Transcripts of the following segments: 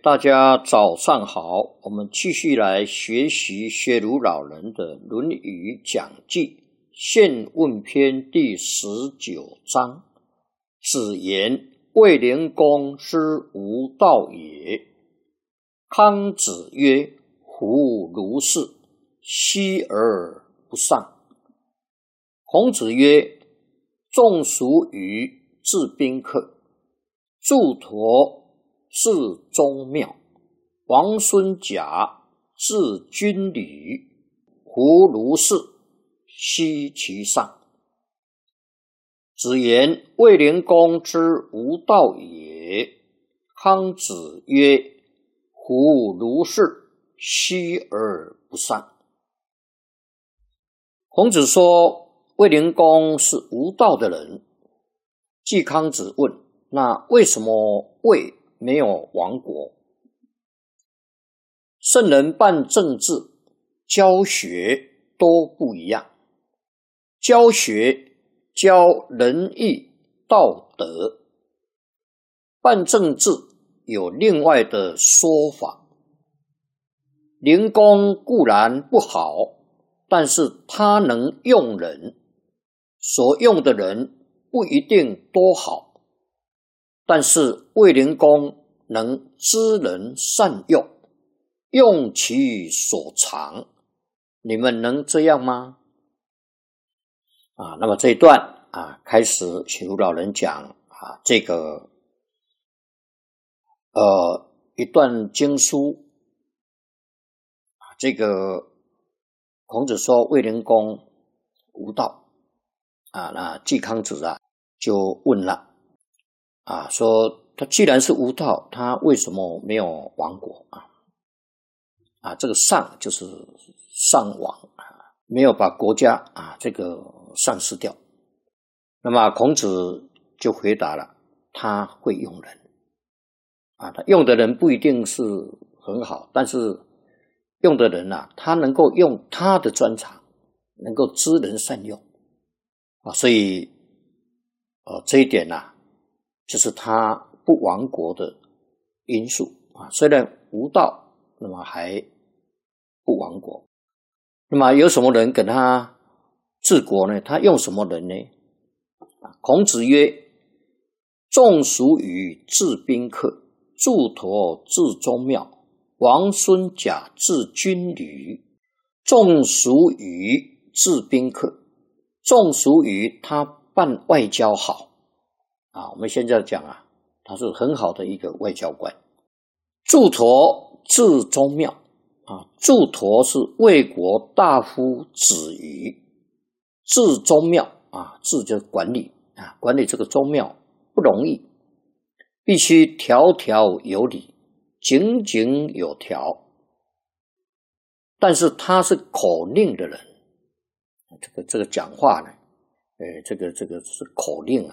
大家早上好，我们继续来学习学儒老人的《论语讲记》宪问篇第19章。子言：卫灵公之无道也。康子曰：夫如是，奚而不上？孔子曰：仲叔于治宾客，祝驮治宗庙，王孙贾治军旅，夫如是，奚其上？子言：卫灵公之无道也。康子曰：夫如是，奚而不上？孔子说卫灵公是无道的人。季康子问：那为什么卫没有亡国？圣人办政治、教学都不一样。教学教仁义道德，办政治有另外的说法。灵公固然不好，但是他能用人，所用的人不一定多好，但是卫灵公能知人善用，用其所长。你们能这样吗？那么这一段开始学儒老人讲这个一段经书。这个孔子说卫灵公无道那季康子就问了说他既然是无道，他为什么没有亡国这个丧就是丧亡没有把国家这个丧失掉。那么孔子就回答了，他会用人他用的人不一定是很好，但是用的人他能够用他的专长，能够知人善用所以这一点就是他不亡国的因素虽然无道，那么还不亡国。那么有什么人跟他治国呢？他用什么人呢？孔子曰：仲叔于治宾客，祝驮治宗庙，王孙贾治军旅。仲叔于治宾客，仲叔于他办外交好我们现在讲他是很好的一个外交官。祝驮治宗庙祝驮是魏国大夫子瑜，治宗庙治就是管理管理这个宗庙不容易，必须条条有理，井井有条。但是他是口令的人，这个讲话呢这个是口令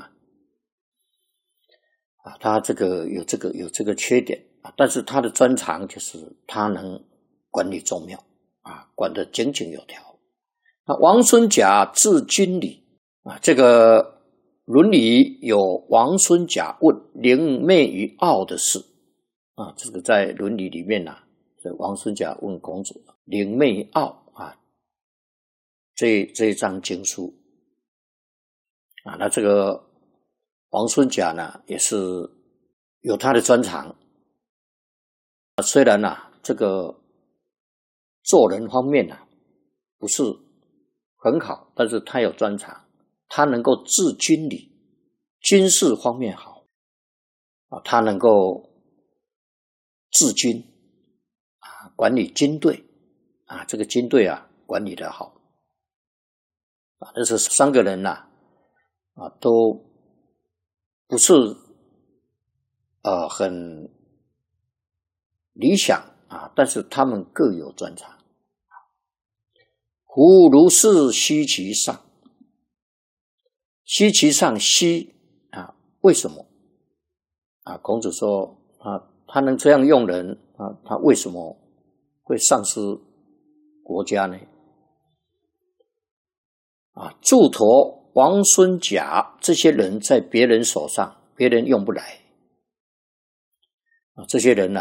他这个有这个缺点但是他的专长就是他能管理宗庙管得井井有条。王孙贾治军旅这个伦理有王孙贾问灵昧于奥的事这个在伦理里面王孙贾问孔子灵昧于奥这一章经书那这个王孙贾呢也是有他的专长虽然这个做人方面不是很好，但是他有专长，他能够治军旅，军事方面好他能够治军管理军队这个军队管理得好这是三个人都不是很理想但是他们各有专长。夫如是，奚其上？奚其上，奚为什么孔子说他能这样用人他为什么会丧失国家呢？祝驮、王孙贾这些人在别人手上，别人用不来这些人